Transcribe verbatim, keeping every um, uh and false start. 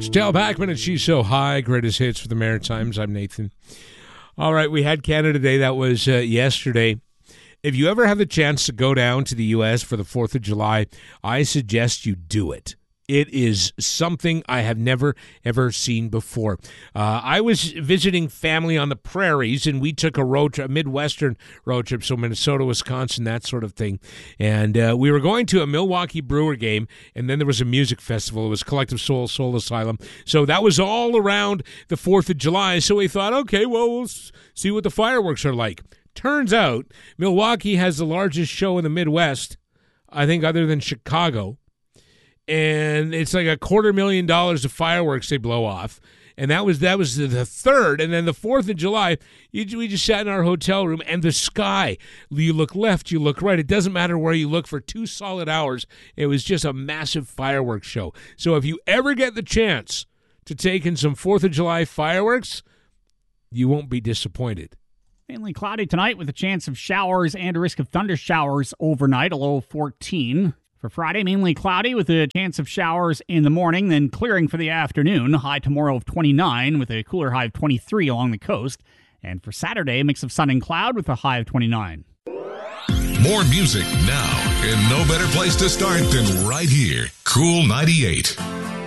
It's Del Backman and She's So High. Greatest hits for the Maritimes. I'm Nathan. All right, we had Canada Day. That was uh, yesterday. If you ever have the chance to go down to the U S for the fourth of July, I suggest you do it. It is something I have never, ever seen before. Uh, I was visiting family on the prairies, and we took a road trip, a Midwestern road trip, so Minnesota, Wisconsin, that sort of thing. And uh, we were going to a Milwaukee Brewer game, and then there was a music festival. It was Collective Soul, Soul Asylum. So that was all around the fourth of July. So we thought, okay, well, we'll see what the fireworks are like. Turns out Milwaukee has the largest show in the Midwest, I think, other than Chicago. And it's like a quarter million dollars of fireworks they blow off. And that was that was the third. And then the fourth of July, you, we just sat in our hotel room, and the sky, you look left, you look right. It doesn't matter where you look for two solid hours. It was just a massive fireworks show. So if you ever get the chance to take in some fourth of July fireworks, you won't be disappointed. Mainly cloudy tonight with a chance of showers and a risk of thunder showers overnight, a low of fourteen. For Friday, mainly cloudy with a chance of showers in the morning, then clearing for the afternoon. High tomorrow of twenty-nine with a cooler high of twenty-three along the coast. And for Saturday, a mix of sun and cloud with a high of twenty-nine. More music now, and no better place to start than right here. Cool ninety-eight.